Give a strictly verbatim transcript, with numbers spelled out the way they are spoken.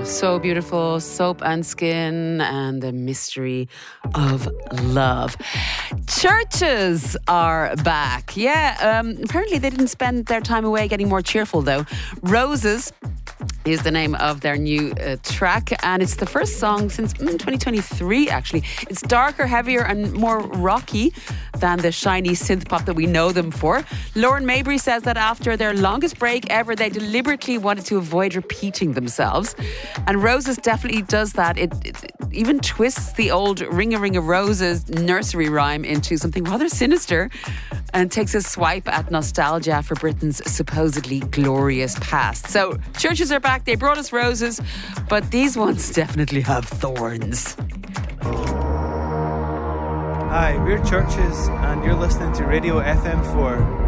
So beautiful, Soap and Skin and the mystery of love. Churches are back. Yeah, um, apparently they didn't spend their time away getting more cheerful though. Roses is the name of their new uh, track, and it's the first song since mm, twenty twenty-three actually. It's darker, heavier and more rocky than the shiny synth pop that we know them for. Lauren Mabry says that after their longest break ever, they deliberately wanted to avoid repeating themselves. And Roses definitely does that. It, it, it even twists the old Ring a Ring of Roses nursery rhyme into something rather sinister and takes a swipe at nostalgia for Britain's supposedly glorious past. So churches are back. They brought us roses, but these ones definitely have thorns. Hi, we're Churches and you're listening to Radio F M four.